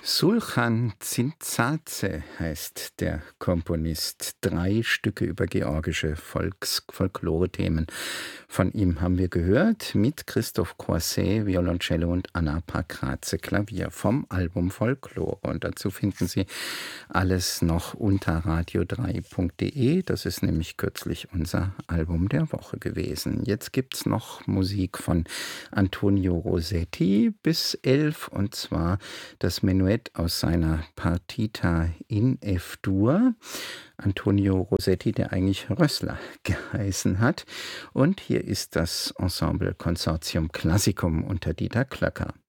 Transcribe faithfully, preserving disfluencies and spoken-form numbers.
Sulchan Zintzadze heißt der Komponist. Drei Stücke über georgische Volks Folklore-Themen von ihm haben wir gehört, mit Christoph Croisset, Violoncello und Anna Pakraze, Klavier, vom Album Folklore. Und dazu finden Sie alles noch unter radio drei punkt de. Das ist nämlich kürzlich unser Album der Woche gewesen. Jetzt gibt's noch Musik von Antonio Rossetti bis elf, und zwar das Menuett aus seiner Partita in F-Dur. Antonio Rossetti, der eigentlich Rössler geheißen hat. Und hier ist das Ensemble Consortium Classicum unter Dieter Klöcker.